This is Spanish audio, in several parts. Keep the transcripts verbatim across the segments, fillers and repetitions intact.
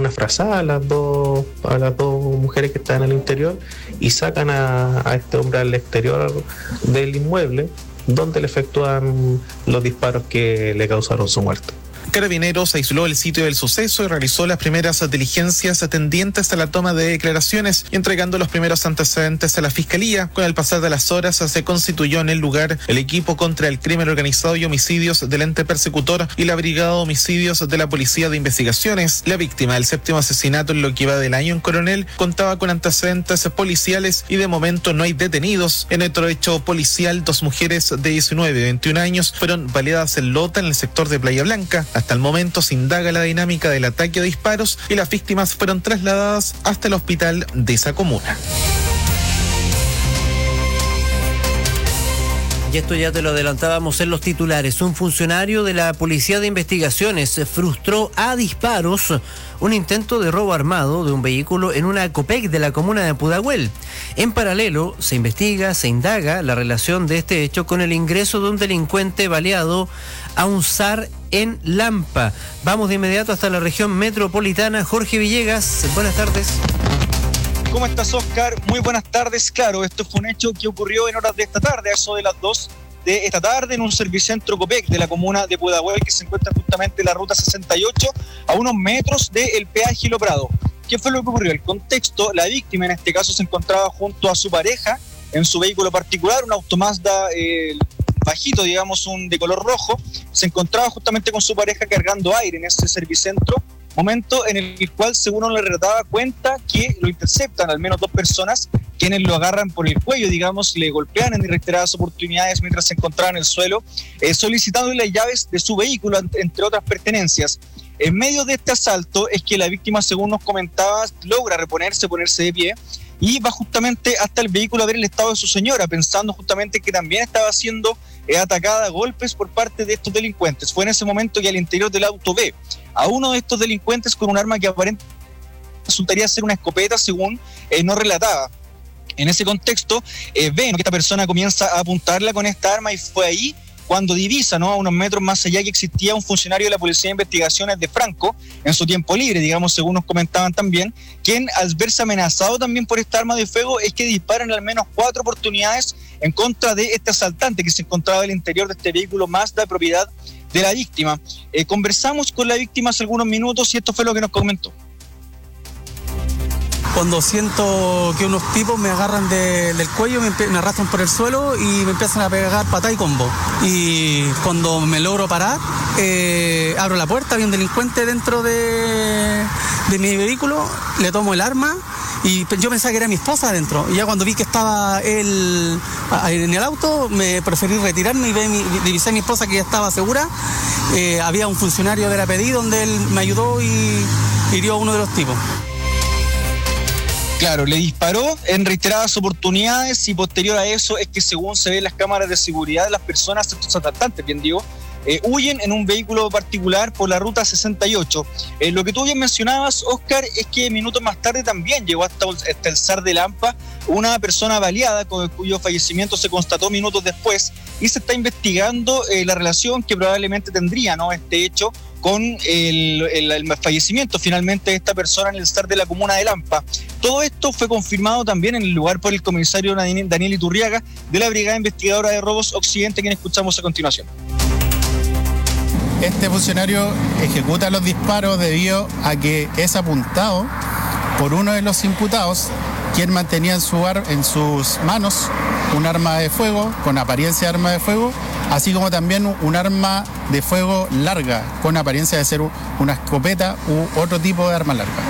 una frazada a las dos, a las dos mujeres que están al interior y sacan a, a este hombre al exterior del inmueble, donde le efectúan los disparos que le causaron su muerte. Carabineros aisló el sitio del suceso y realizó las primeras diligencias tendientes a la toma de declaraciones, entregando los primeros antecedentes a la Fiscalía. Con el pasar de las horas se constituyó en el lugar el equipo contra el crimen organizado y homicidios del ente persecutor y la brigada de homicidios de la Policía de Investigaciones. La víctima del séptimo asesinato en lo que iba del año en Coronel contaba con antecedentes policiales y de momento no hay detenidos. En otro hecho policial, dos mujeres de diecinueve y veintiún años fueron baleadas en Lota, en el sector de Playa Blanca. Hasta el momento se indaga la dinámica del ataque a disparos y las víctimas fueron trasladadas hasta el hospital de esa comuna. Y esto ya te lo adelantábamos en los titulares. Un funcionario de la Policía de Investigaciones frustró a disparos un intento de robo armado de un vehículo en una Copec de la comuna de Pudahuel. En paralelo, se investiga, se indaga la relación de este hecho con el ingreso de un delincuente baleado a un S A R en Lampa. Vamos de inmediato hasta la región metropolitana. Jorge Villegas, buenas tardes. ¿Cómo estás, Oscar? Muy buenas tardes. Claro, esto fue un hecho que ocurrió en horas de esta tarde, a eso de las dos de esta tarde, en un servicentro Copec de la comuna de Pudahuel, que se encuentra justamente en la ruta sesenta y ocho, a unos metros del peaje Lo Prado. ¿Qué fue lo que ocurrió? El contexto: la víctima en este caso se encontraba junto a su pareja en su vehículo particular, un auto Mazda eh, bajito, digamos, un de color rojo. Se encontraba justamente con su pareja cargando aire en ese servicentro, momento en el cual, según uno le relataba, cuenta que lo interceptan al menos dos personas, quienes lo agarran por el cuello, digamos, le golpean en reiteradas oportunidades mientras se encontraba en el suelo, eh, solicitándole las llaves de su vehículo, entre otras pertenencias. En medio de este asalto es que la víctima, según nos comentaba, logra reponerse, ponerse de pie, y va justamente hasta el vehículo a ver el estado de su señora, pensando justamente que también estaba siendo eh, atacada a golpes por parte de estos delincuentes. Fue en ese momento que al interior del auto ve a uno de estos delincuentes con un arma que aparentemente resultaría ser una escopeta, según eh, nos relataba. En ese contexto, eh, ven que esta persona comienza a apuntarla con esta arma, y fue ahí cuando divisa, ¿no?, a unos metros más allá, que existía un funcionario de la Policía de Investigaciones de Franco en su tiempo libre, digamos, según nos comentaban también, quien, al verse amenazado también por esta arma de fuego, es que disparan al menos cuatro oportunidades en contra de este asaltante que se encontraba al interior de este vehículo Mazda, propiedad de la víctima. Eh, conversamos con la víctima hace algunos minutos y esto fue lo que nos comentó. Cuando siento que unos tipos me agarran de, del cuello, me, me arrastran por el suelo y me empiezan a pegar patá y combo. Y cuando me logro parar, eh, abro la puerta, había un delincuente dentro de, de mi vehículo, le tomo el arma y yo pensaba que era mi esposa adentro. Y ya cuando vi que estaba él en el auto, me preferí retirarme y vi, divisé a mi esposa que ya estaba segura. Eh, había un funcionario de la P D I donde él me ayudó y hirió a uno de los tipos. Claro, le disparó en reiteradas oportunidades, y posterior a eso es que, según se ve en las cámaras de seguridad, las personas, estos asaltantes, bien digo, eh, huyen en un vehículo particular por la ruta sesenta y ocho. Eh, lo que tú bien mencionabas, Oscar, es que minutos más tarde también llegó hasta, hasta el S A R de Lampa una persona baleada, con cuyo fallecimiento se constató minutos después, y se está investigando eh, la relación que probablemente tendría, ¿no?, este hecho con el, el, el fallecimiento finalmente de esta persona en el S A R de la comuna de Lampa. Todo esto fue confirmado también en el lugar por el comisario Daniel Iturriaga de la Brigada Investigadora de Robos Occidente, quien escuchamos a continuación. Este funcionario ejecuta los disparos debido a que es apuntado por uno de los imputados, quien mantenía en, su ar- en sus manos un arma de fuego, con apariencia de arma de fuego, así como también un arma de fuego larga, con apariencia de ser una escopeta u otro tipo de arma larga.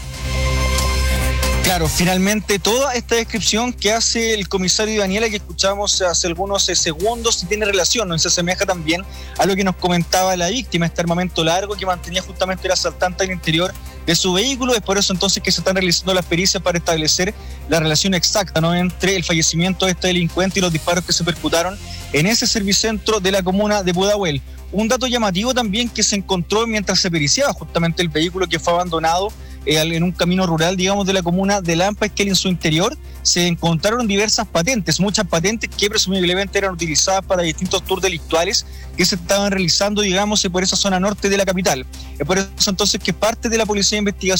Claro, finalmente toda esta descripción que hace el comisario Daniela, que escuchamos hace algunos segundos, tiene relación, ¿no? Se asemeja también a lo que nos comentaba la víctima, este armamento largo que mantenía justamente el asaltante al interior de su vehículo. Es por eso entonces que se están realizando las pericias para establecer la relación exacta, ¿no?, entre el fallecimiento de este delincuente y los disparos que se percutaron en ese servicentro de la comuna de Pudahuel. Un dato llamativo también que se encontró mientras se periciaba justamente el vehículo que fue abandonado eh, en un camino rural, digamos, de la comuna de Lampa, es que en su interior se encontraron diversas patentes, muchas patentes que presumiblemente eran utilizadas para distintos tours delictuales que se estaban realizando, digamos, por esa zona norte de la capital. Es por eso entonces que parte de la Policía de Investigación